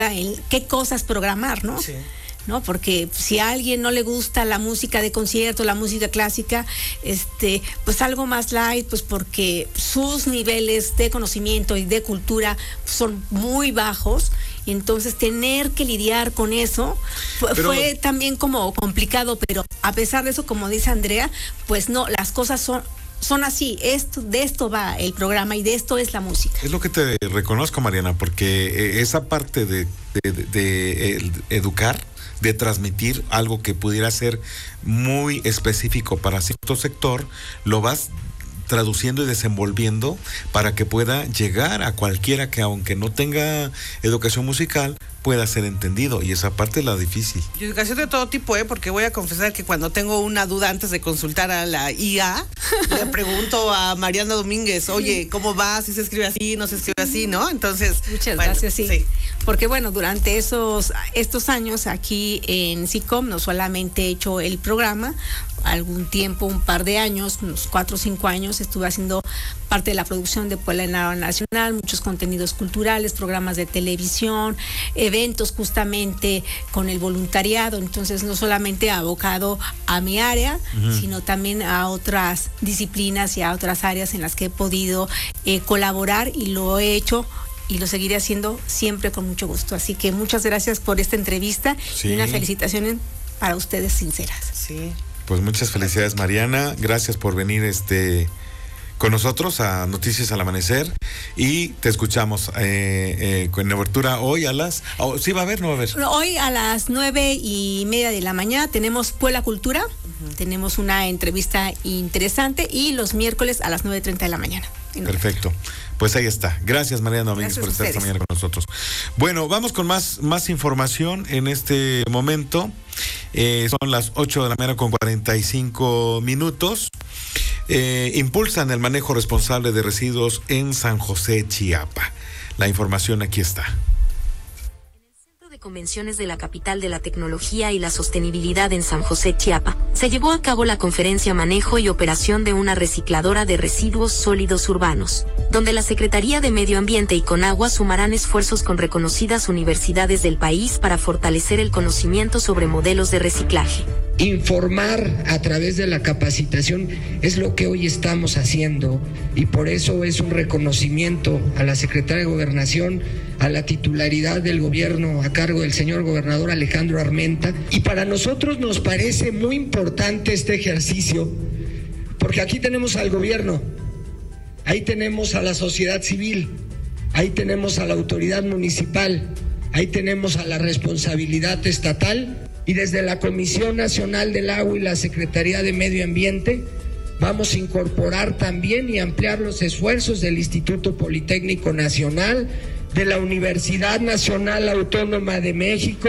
en qué cosas programar, ¿no? Sí. ¿No? Porque si a alguien no le gusta la música de concierto, la música clásica, pues algo más light, pues porque sus niveles de conocimiento y de cultura son muy bajos, y entonces tener que lidiar con eso fue también como complicado, pero a pesar de eso, como dice Andrea, pues no, las cosas son así, de esto va el programa y de esto es la música. Es lo que te reconozco, Mariana, porque esa parte de educar, de transmitir algo que pudiera ser muy específico para cierto sector, lo vas traduciendo y desenvolviendo para que pueda llegar a cualquiera que, aunque no tenga educación musical, pueda ser entendido, y esa parte es la difícil. Y educación de todo tipo, porque voy a confesar que cuando tengo una duda antes de consultar a la IA, le pregunto a Mariana Domínguez, oye, ¿cómo va? ¿Si se escribe así? ¿No se escribe así? ¿No? Entonces, muchas gracias, sí. Porque bueno, durante estos años aquí en SICOM no solamente he hecho el programa, algún tiempo, un par de años, unos 4 o 5 años, estuve haciendo parte de la producción de Puebla Nacional, muchos contenidos culturales, programas de televisión, eventos justamente con el voluntariado, entonces no solamente abocado a mi área, sino también a otras disciplinas y a otras áreas en las que he podido colaborar, y lo he hecho y lo seguiré haciendo siempre con mucho gusto. Así que muchas gracias por esta entrevista, y unas felicitaciones para ustedes sinceras. Sí. Pues muchas felicidades, Mariana, gracias por venir con nosotros a Noticias al Amanecer, y te escuchamos con abertura hoy a las... ¿Sí va a haber? ¿No va a haber? Hoy a las 9:30 de la mañana tenemos Puebla Cultura, tenemos una entrevista interesante, y los miércoles a las 9:30 de la mañana. Perfecto. Pues ahí está. Gracias, Mariana Domínguez, por estar esta mañana con nosotros. Bueno, vamos con más información en este momento. Son las 8 de la mañana con 45 minutos. Impulsan el manejo responsable de residuos en San José, Chiapa. La información aquí está. Convenciones de la capital de la tecnología y la sostenibilidad en San José, Chiapa, se llevó a cabo la conferencia Manejo y Operación de una recicladora de residuos sólidos urbanos, donde la Secretaría de Medio Ambiente y Conagua sumarán esfuerzos con reconocidas universidades del país para fortalecer el conocimiento sobre modelos de reciclaje. Informar a través de la capacitación es lo que hoy estamos haciendo, y por eso es un reconocimiento a la Secretaría de Gobernación, a la titularidad del gobierno a cargo del señor gobernador Alejandro Armenta, y para nosotros nos parece muy importante este ejercicio, porque aquí tenemos al gobierno, ahí tenemos a la sociedad civil, ahí tenemos a la autoridad municipal, ahí tenemos a la responsabilidad estatal, y desde la Comisión Nacional del Agua y la Secretaría de Medio Ambiente vamos a incorporar también y ampliar los esfuerzos del Instituto Politécnico Nacional, de la Universidad Nacional Autónoma de México.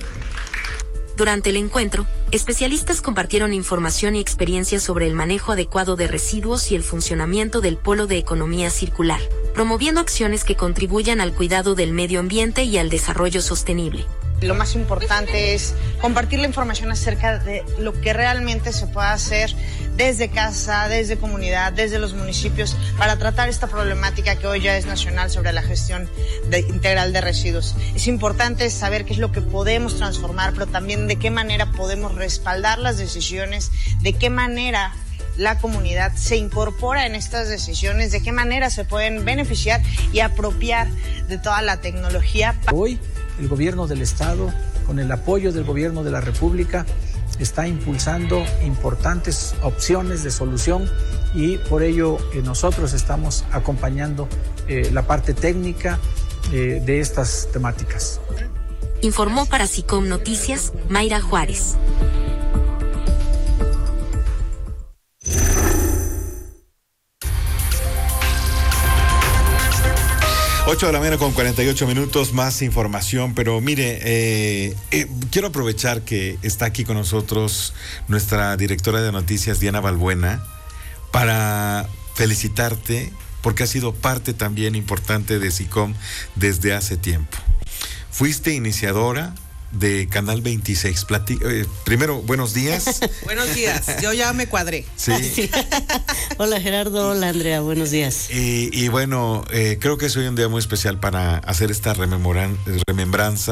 Durante el encuentro, especialistas compartieron información y experiencias sobre el manejo adecuado de residuos y el funcionamiento del Polo de Economía Circular, promoviendo acciones que contribuyan al cuidado del medio ambiente y al desarrollo sostenible. Lo más importante es compartir la información acerca de lo que realmente se puede hacer desde casa, desde comunidad, desde los municipios, para tratar esta problemática que hoy ya es nacional sobre la gestión integral de residuos. Es importante saber qué es lo que podemos transformar, pero también de qué manera podemos respaldar las decisiones, de qué manera la comunidad se incorpora en estas decisiones, de qué manera se pueden beneficiar y apropiar de toda la tecnología. Hoy el gobierno del estado, con el apoyo del gobierno de la República, está impulsando importantes opciones de solución, y por ello nosotros estamos acompañando la parte técnica de estas temáticas. Informó para SICOM Noticias, Mayra Juárez. 8 de la mañana con 48 minutos, más información, pero mire, quiero aprovechar que está aquí con nosotros nuestra directora de noticias, Diana Balbuena, para felicitarte porque has sido parte también importante de SICOM desde hace tiempo. Fuiste iniciadora de Canal 26. Primero, buenos días. Buenos días, yo ya me cuadré. Sí. Sí. Hola Gerardo, hola Andrea, buenos días. Y bueno, creo que es hoy un día muy especial para hacer esta remembranza